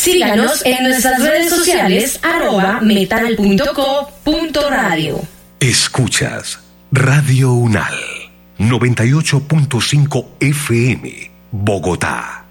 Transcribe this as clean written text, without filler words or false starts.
Síganos en nuestras redes sociales @metal.co.radio. Escuchas Radio UNAL 98.5 FM, Bogotá.